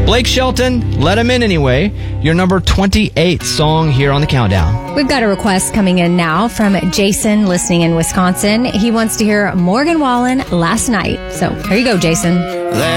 Blake Shelton, Let 'Em In Anyway, your number 28 song here on the countdown. We've got a request coming in now from Jason, listening in Wisconsin. He wants to hear Morgan Wallen, Last Night. So here you go, Jason.